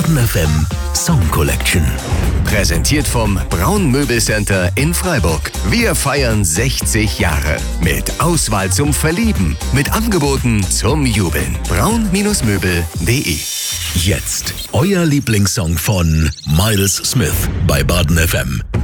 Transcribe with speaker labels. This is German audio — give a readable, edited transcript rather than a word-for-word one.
Speaker 1: Baden FM Song Collection.
Speaker 2: Präsentiert vom Braun Möbelcenter in Freiburg. Wir feiern 60 Jahre. Mit Auswahl zum Verlieben. Mit Angeboten zum Jubeln. braun-möbel.de.
Speaker 1: Jetzt euer Lieblingssong von Miles Smith bei Baden FM.